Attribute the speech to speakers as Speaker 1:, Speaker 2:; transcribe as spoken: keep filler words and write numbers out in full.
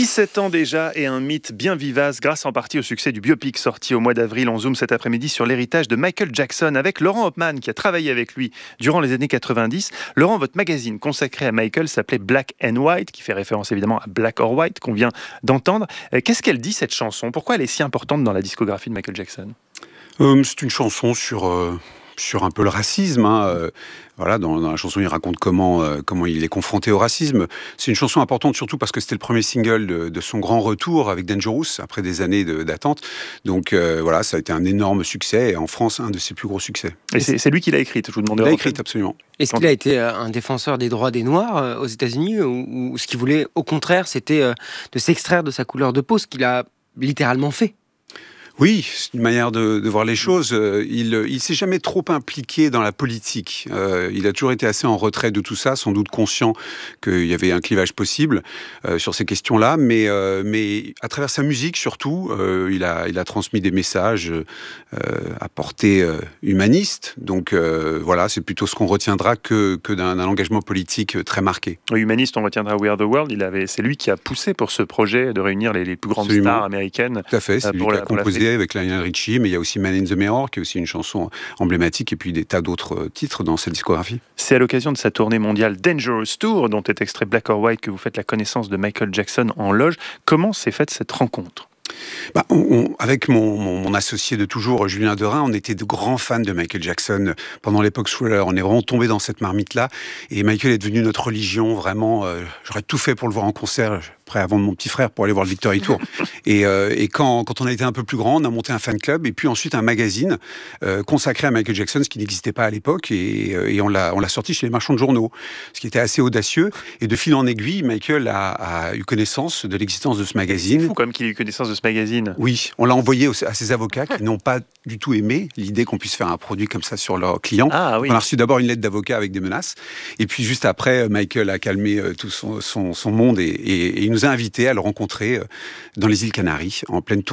Speaker 1: dix-sept ans déjà et un mythe bien vivace grâce en partie au succès du biopic sorti au mois d'avril. On zoome cet après-midi sur l'héritage de Michael Jackson avec Laurent Hopman qui a travaillé avec lui durant les années quatre-vingt-dix. Laurent, votre magazine consacré à Michael s'appelait Black and White, qui fait référence évidemment à Black or White qu'on vient d'entendre. Qu'est-ce qu'elle dit cette chanson ? Pourquoi elle est si importante dans la discographie de Michael Jackson ?
Speaker 2: euh, C'est une chanson sur... Euh... sur un peu le racisme. Hein. Euh, voilà, dans, dans la chanson, il raconte comment, euh, comment il est confronté au racisme. C'est une chanson importante surtout parce que c'était le premier single de, de son grand retour avec Dangerous, après des années de, d'attente. Donc euh, voilà, ça a été un énorme succès, et en France, un de ses plus gros succès.
Speaker 1: Et c'est, c'est lui qui l'a écrite, je vous demandais.
Speaker 2: Il l'a écrite, absolument.
Speaker 3: Est-ce qu'il a été un défenseur des droits des Noirs aux États-Unis, ou, ou ce qu'il voulait, au contraire, c'était de s'extraire de sa couleur de peau, ce qu'il a littéralement fait ?
Speaker 2: Oui, c'est une manière de, de voir les choses. Il il s'est jamais trop impliqué dans la politique. Euh, il a toujours été assez en retrait de tout ça, sans doute conscient qu'il y avait un clivage possible euh, sur ces questions-là. Mais, euh, mais à travers sa musique, surtout, euh, il, a, il a transmis des messages euh, à portée euh, humaniste. Donc euh, voilà, c'est plutôt ce qu'on retiendra que, que d'un, d'un engagement politique très marqué.
Speaker 1: Oui, humaniste, on retiendra We Are the World. Il avait, c'est lui qui a poussé pour ce projet de réunir les, les plus grandes Absolument. stars américaines.
Speaker 2: Tout à fait, c'est lui qui a composé avec Lionel Richie, mais il y a aussi Man in the Mirror, qui est aussi une chanson emblématique, et puis des tas d'autres titres dans cette discographie.
Speaker 1: C'est à l'occasion de sa tournée mondiale Dangerous Tour, dont est extrait Black or White, que vous faites la connaissance de Michael Jackson en loge. Comment s'est faite cette rencontre ?
Speaker 2: Bah, on, on, avec mon, mon, mon associé de toujours, Julien Derain, on était de grands fans de Michael Jackson pendant l'époque Thriller. On est vraiment tombé dans cette marmite-là. Et Michael est devenu notre religion, vraiment. Euh, j'aurais tout fait pour le voir en concert, prêt à vendre mon petit frère pour aller voir le Victory Tour. et euh, et quand, quand on a été un peu plus grand, on a monté un fan club et puis ensuite un magazine euh, consacré à Michael Jackson, ce qui n'existait pas à l'époque. Et, et on, l'a, on l'a sorti chez les marchands de journaux, ce qui était assez audacieux. Et de fil en aiguille, Michael a, a eu connaissance de l'existence de ce magazine.
Speaker 1: C'est fou quand même qu'il ait eu connaissance de ce magazine.
Speaker 2: Oui, on l'a envoyé à ses avocats qui n'ont pas du tout aimé l'idée qu'on puisse faire un produit comme ça sur leurs clients.
Speaker 1: Ah, oui.
Speaker 2: On a reçu d'abord une lettre d'avocat avec des menaces. Et puis juste après, Michael a calmé tout son, son, son monde et, et, et il nous a invités à le rencontrer dans les îles Canaries, en pleine tournée.